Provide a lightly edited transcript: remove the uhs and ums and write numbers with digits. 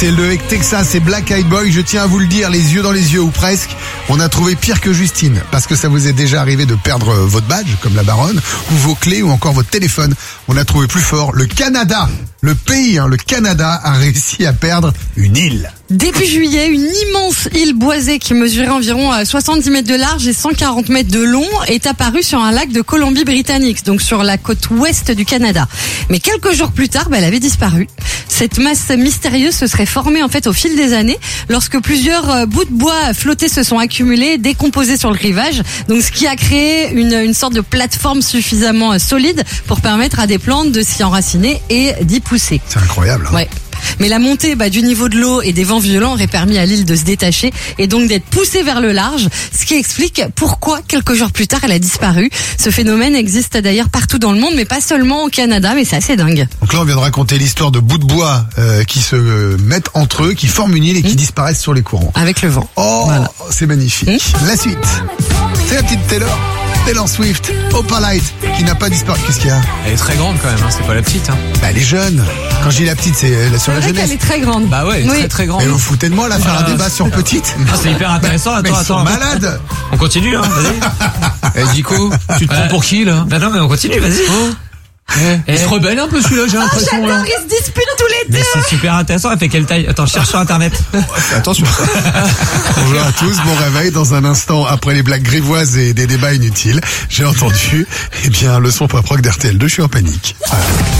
C'est le Texas et Black Eyed Boy. Je tiens à vous le dire, les yeux dans les yeux ou presque. On a trouvé pire que Justine. Parce que ça vous est déjà arrivé de perdre votre badge, comme la baronne, ou vos clés, ou encore votre téléphone. On a trouvé plus fort. Le Canada, le pays, le Canada a réussi à perdre une île. Début juillet, une immense île boisée qui mesurait environ 70 mètres de large et 140 mètres de long est apparue sur un lac de Colombie-Britannique, donc sur la côte ouest du Canada. Mais quelques jours plus tard, elle avait disparu. Cette masse mystérieuse se serait formée en fait au fil des années lorsque plusieurs bouts de bois flottés se sont accumulés, décomposés sur le rivage. Donc ce qui a créé une sorte de plateforme suffisamment solide pour permettre à des plantes de s'y enraciner et d'y pousser. C'est incroyable. Ouais. Mais la montée du niveau de l'eau et des vents violents aurait permis à l'île de se détacher et donc d'être poussée vers le large, ce qui explique pourquoi quelques jours plus tard elle a disparu. Ce phénomène existe d'ailleurs partout dans le monde, mais pas seulement au Canada, mais c'est assez dingue. Donc là on vient de raconter l'histoire de bouts de bois qui se mettent entre eux, qui forment une île et qui disparaissent sur les courants. Avec le vent. Oh, voilà. C'est magnifique. La suite, c'est la petite Taylor Swift, Opalite, qui n'a pas disparu. Qu'est-ce qu'il y a? Elle est très grande quand même, c'est pas la petite. Bah, elle est jeune. Quand je dis la petite, c'est sur la jeunesse. Elle est très grande. Bah ouais, elle est très grande. Mais vous foutez de moi là, faire un débat sur petite. C'est hyper intéressant. Attends. Malade. On continue, vas-y. Dico, tu te prends pour qui là? Bah non, mais on continue, vas-y. Il se rebelle un peu celui-là, j'ai l'impression. J'adore, ils se disputent tous les deux. Mais c'est super intéressant, elle fait quelle taille? Attends, je cherche sur internet. Attention. Bonjour à tous, bon réveil dans un instant après les blagues grivoises et des débats inutiles. J'ai entendu, le son pop rock d'RTL2, je suis en panique. Voilà.